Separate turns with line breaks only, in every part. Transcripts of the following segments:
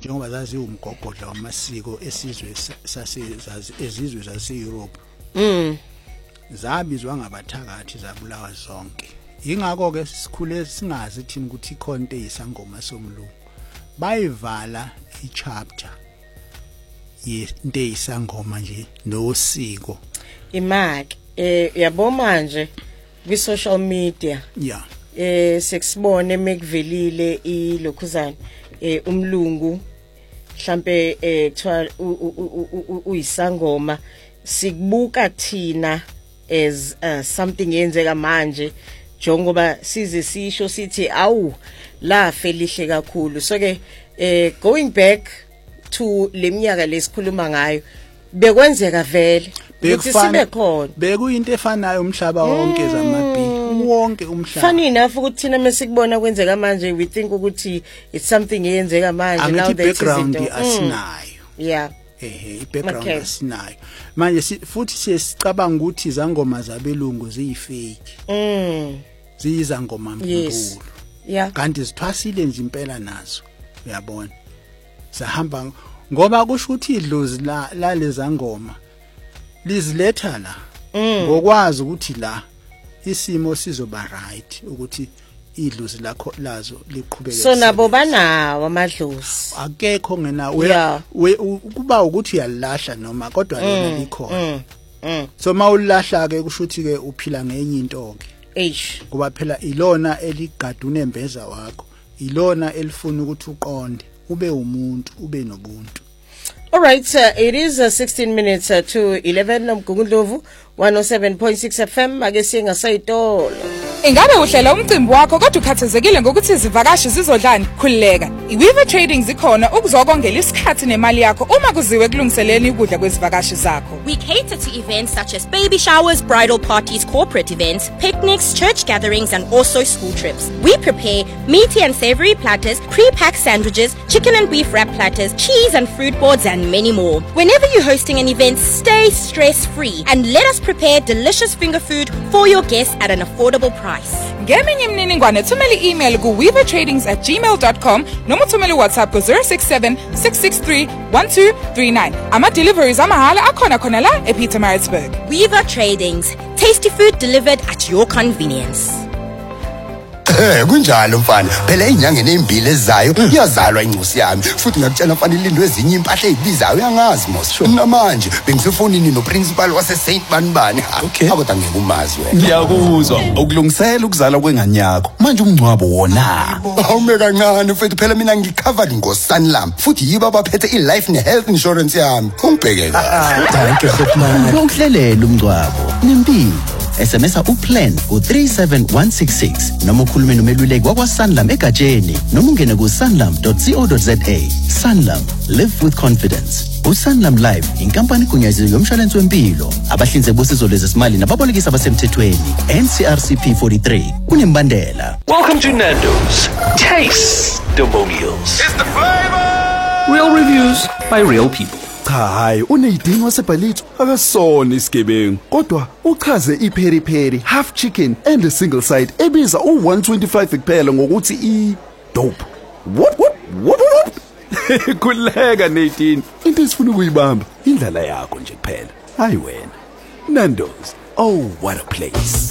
njengoba zazi umgogodla wamasiko ezizwe zase-Europe zabizwa ngabathakathi zabulawa zonke. Ingakho ke sikhule singazi thina ukuthi ikhonto eyisangoma somlungu bayivala ichapter yento eyisangoma nje nosiko
imaki yabo manje kwi social media sekusibone mekuvelile ilokhuzana umlungu mhlambe kuthiwa uyisangoma sikubuka thina as something yenzeka manje njengoba size sisho sithi awu la felihle kakhulu. So ke going back to leminyaka lesikhuluma ngayo bekwenzeka vele ukuthi sibe khona
bekuyinto efanayo umhlaba wonke zamabhili wonke umhlaba
funny enough ukuthi thina mesikubona kwenzeka manje we think ukuthi it's something eyenzeka manje now that
background asinayo i-background asinayo manje futhi siyacabanga ukuthi izangoma zabelungu ziyifake ziyizangoma mkhulu kanti zithwasile nje impela nazo uyabona sahamba ngoba kusho ukuthi idlozi la lezangoma liziletha la ngokwazi ukuthi la isimo sizoba right ukuthi idlozi lakho lazo liqhubeke.
So nabo banawo amadlozi
akekho ngena kuba ukuthi uyalahla noma kodwa lona likhona so mawulahla ke kusho ukuthi ke uphila ngenye into ke kuba phela ilona eligada unembeza wakho ilona elifuna ukuthi uqonde ube umuntu ube nobuntu.
All right, it is 16 minutes to 11 Mgungundlovu 107.6 FM ake singasayitolo.
Ingabe uhlela umcimbi wakho kodwa ukhathazekile ngokuthi izivakashi zizodlani? Khulileka. iWeaver Trading zikhona ukuzokongela isikhathi nemali yakho uma kuziwe kulungiseleni ukudla kwezivakashi zakho.
We cater to events such as baby showers, bridal parties, corporate events, picnics, church gatherings and also school trips. We prepare meaty and savory platters, pre-packed sandwiches, chicken and beef wrap platters, cheese and fruit boards and many more. Whenever you're hosting an event, stay stress-free and let us prepare delicious finger food for your guests at an affordable price.
Ngeminye imininingwane thumela email ku weavertradings@gmail.com noma thumela WhatsApp ku 067 663 1239. Ama deliveries amahala akhona khona la ePietermaritzburg.
Weaver Tradings, tasty food delivered at your convenience.
Kunjalo mfana phela inyangeni embili ezayo iyazalwa incosi yami futhi ngakutshela mfana ilindwe ezinye impahla ezibizayo uyangazi mos namanje bengisefonini noprincipal wase Saint Banibani kodwa ngeke umazi wena.
Ngiyakuzwa ukulungisela ukuzala kwengane yakho manje umncwabo wona
awume kancane mfethu phela mina ngicovered ngoSanlam futhi yibo abaphethe iLife neHealth Insurance yami ungibheke kahle.
Thank you Sipman ukuhlelela umncwabo nempilo SMS uplan ku37166 noma ukhulume nomeluleki wakwaSanlam egatsheni noma ungene ku sanlam.co.za. Sanlam, live with confidence. uSanlam Life inkampani egunyaziwe yomshwalense wempilo abahlinzeki bosizo lwezimali nababolekisi abasemthethweni NCRCP 43 kunembandela.
Welcome to Nando's. Taste the meals.
It's the flavor.
Real reviews by real people.
Cha hayi uneyidini wasebhalitho akasona isigebengu kodwa uchaze iPeri-Peri half chicken and a single side ebiza u125 kuphela ngokuthi dope. What? Kuleka Nadine into esifuna ukuyibamba indlela yakho nje kuphela hayi wena. Nando's, oh what a place.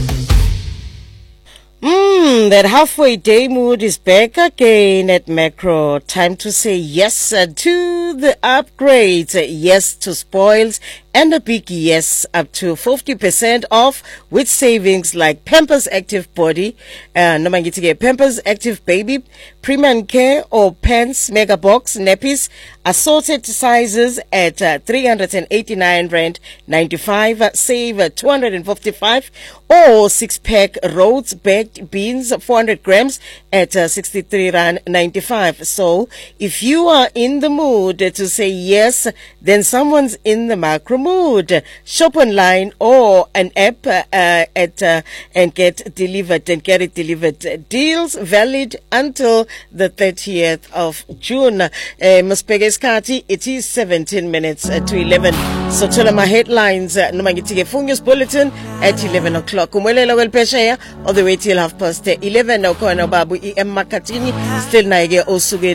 That halfway day mood is back again at Macro. Time to say yes to the upgrades, yes to spoils, and a big yes up to 50% off with savings like Pampers Active Body, Pampers Active Baby, Premium Care or Pants Mega Box nappies, assorted sizes at 389 Rand 95, save 255, or 6-pack Rhodes baked beans 400 grams at 63 Rand 95. So if you are in the mood to say yes, then someone's in the Macro mood. Shop online or an app and get it delivered. Deals valid until the 30th of June. Muspege it is 17 minutes to 11. So tell my headlines. Nomangitike Fungus Bulletin at 11 o'clock. Umwelela welpesheya all the way till 11. Okona babu EM Makatini still naige osuge